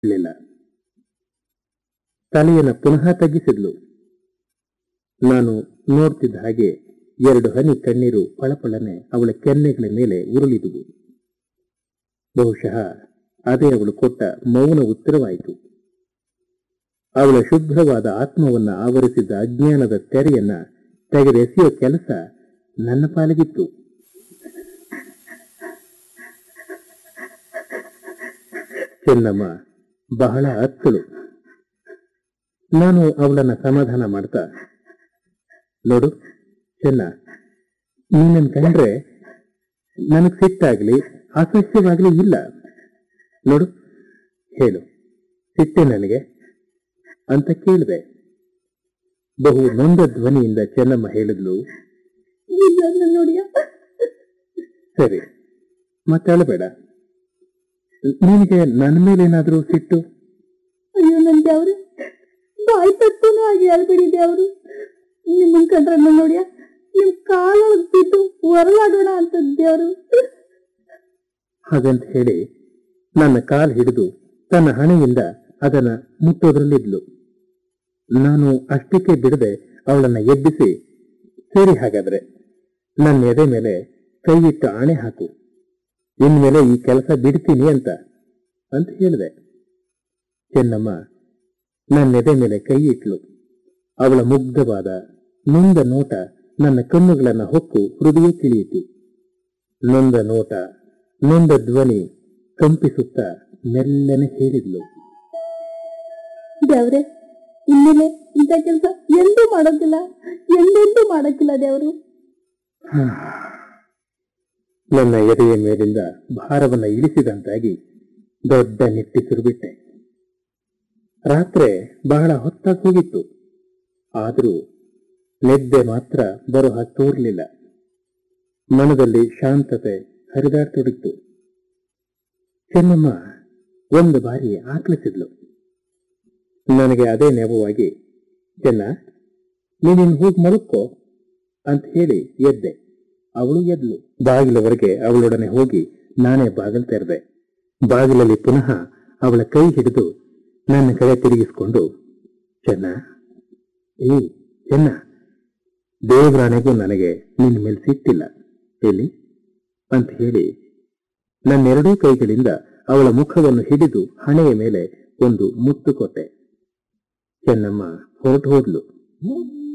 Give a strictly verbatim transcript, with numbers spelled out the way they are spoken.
ಇರಲಿಲ್ಲ. ತಲೆಯನ್ನು ಪುನಃ ತಗ್ಗಿಸಿದ್ಲು. ನಾನು ನೋಡ್ತಿದ್ದ ಹಾಗೆ ಎರಡು ಹನಿ ಕಣ್ಣೀರು ಪಳಪಳನೆ ಅವಳ ಕೆನ್ನೆಗಳ ಮೇಲೆ ಉರುಳಿದುವು. ಬಹುಶಃ ಅದೇ ಅವಳು ಕೊಟ್ಟ ಮೌನ ಉತ್ತರವಾಯಿತು. ಅವಳ ಶುಭ್ರವಾದ ಆತ್ಮವನ್ನ ಆವರಿಸಿದ್ದ ಅಜ್ಞಾನದ ತೆರೆಯನ್ನ ತೆಗೆದೆಸೆಯುವ ಕೆಲಸ ನನ್ನ ಪಾಲಿಗಿತ್ತು. ಚೆನ್ನಮ್ಮ ಬಹಳ ಅತ್ತಳು. ನಾನು ಅವಳನ್ನ ಸಮಾಧಾನ ಮಾಡ್ತಾ, ನೋಡು ಚೆನ್ನ, ನೀನನ್ ಕಂಡ್ರೆ ನನಗ್ ಸಿಟ್ಟಾಗ್ಲಿ ಅಸಹ್ಯವಾಗ್ಲಿ ಇಲ್ಲ. ನೋಡು, ಹೇಳು, ಸಿಟ್ಟೆ ನನಗೆ ಅಂತ ಕೇಳಿದೆ. ಬಹು ನೊಂದ ಧ್ವನಿಯಿಂದ ಚೆನ್ನಮ್ಮ ಹೇಳಿದ್ಲು, ನೋಡಿಯ. ಸರಿ, ಮತ್ತೆ ಅಳಬೇಡ. ನಿನಗೆ ನನ್ನ ಮೇಲೇನಾದ್ರೂ ಸಿಟ್ಟು? ಅಯ್ಯೋ ನನ್ ದೇವ್ರು, ಬಾಯಿ ತಪ್ಪನು ಆಗಿ ಹೇಳ್ಬಿಡಿ ದೇವ್ರು. ನಿಮ್ಮನ್ ಕಂಡ್ರೆ ನೋಡಿಯ, ನಿಮ್ ಕಾಲೊಳಗ್ ಬಿದ್ದು ಹೊರಲಾಡೋಣ ಅಂತ ದೇವ್ರು. ಹಾಗಂತ ಹೇಳಿ ನನ್ನ ಕಾಲ್ ಹಿಡಿದು ತನ್ನ ಹಣೆಯಿಂದ ಅದನ್ನ ಮುಟ್ಟೋದ್ರಲ್ಲಿದ್ಲು. ನಾನು ಅಷ್ಟಕ್ಕೆ ಬಿಡದೆ ಅವಳನ್ನ ಎಬ್ಬಿಸಿ, ಸರಿ ಹಾಗಾದ್ರೆ ನನ್ನ ಎದೆ ಮೇಲೆ ಕೈ ಇಟ್ಟು ಆಣೆ ಹಾಕು, ಇನ್ಮೇಲೆ ಈ ಕೆಲಸ ಬಿಡ್ತೀನಿ ಅಂತ ಅಂತ ಹೇಳಿದೆ. ಚೆನ್ನಮ್ಮ ನನ್ನ ಎದೆ ಮೇಲೆ ಕೈ ಇಟ್ಲು. ಅವಳ ಮುಗ್ಧವಾದ ನೊಂದ ನೋಟ ನನ್ನ ಕಣ್ಣುಗಳನ್ನ ಹೊಕ್ಕು ಹೃದಯ ತಿಳಿಯಿತು. ನೊಂದ ನೋಟ, ನೊಂದ ಧ್ವನಿ ಕಂಪಿಸುತ್ತಾ ಮೆಲ್ಲನೆ ಹೇಳಿದ್ಲು, ದೇವ್ರೆ, ಇನ್ಮೇಲೆ ಇಂಥ ಕೆಲಸ ಎಂದೂ ಮಾಡೋದಿಲ್ಲ, ಎಂದೆಂದೂ ಮಾಡೋಕ್ಕಿಲ್ಲ ದೇವರು. ನನ್ನ ಎದೆಯ ಮೇಲಿಂದ ಭಾರವನ್ನ ಇಳಿಸಿದಂತಾಗಿ ದೊಡ್ಡ ನಿಟ್ಟಿಸಿರು ಬಿಟ್ಟೆ. ರಾತ್ರಿ ಬಹಳ ಹೊತ್ತಾಗಿ ಹೋಗಿತ್ತು. ಆದರೂ ನಿದ್ದೆ ಮಾತ್ರ ಬರೋ ಹಾಗೆ ತೋರ್ಲಿಲ್ಲ. ಮನದಲ್ಲಿ ಶಾಂತತೆ ಹರಿದಾಡ್ತೊಡಗಿತ್ತು. ಚೆನ್ನಮ್ಮ ಒಂದು ಬಾರಿ ಆಕ್ಲಿಸಿದ್ಲು. ನನಗೆ ಅದೇ ನೆವವಾಗಿ, ಚೆನ್ನ, ನೀನಿನ್ ಹೋಗಿ ಮಲಕ್ಕೋ ಅಂತ ಹೇಳಿ ಎದ್ದೆ. ಅವಳು ಎದ್ಲು. ಬಾಗಿಲವರೆಗೆ ಅವಳೊಡನೆ ಹೋಗಿ ನಾನೇ ಬಾಗಿಲು ತೆರೆದೆ. ಬಾಗಿಲಲ್ಲಿ ಪುನಃ ಅವಳ ಕೈ ಹಿಡಿದು ನನ್ನ ಕಡೆ ತಿರುಗಿಸಿಕೊಂಡು, ಚೆನ್ನ, ಏ ಚೆನ್ನ, ದೇವರಾಣೆಗೂ ನನಗೆ ನಿನ್ನ ಮೇಲೆ ಸಿಟ್ಟಿಲ್ಲ ಎಲ್ಲಿ ಅಂತ ಹೇಳಿ ನನ್ನೆರಡೂ ಕೈಗಳಿಂದ ಅವಳ ಮುಖವನ್ನು ಹಿಡಿದು ಹಣೆಯ ಮೇಲೆ ಒಂದು ಮುತ್ತು ಕೊಟ್ಟೆ. ಚೆನ್ನಮ್ಮ ಹೊರಟು ಹೋದ್ಲು.